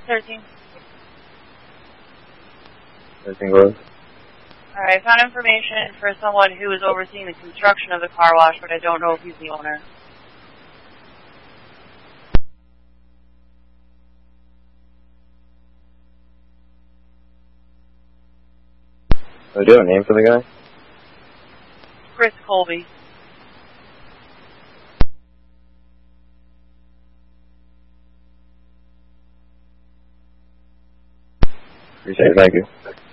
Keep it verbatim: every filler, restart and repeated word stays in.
thirteen. thirteen goes. Alright, I found information for someone who is overseeing the construction of the car wash, but I don't know if he's the owner. Do you have a name for the guy? Chris Colby. Appreciate it, thank you.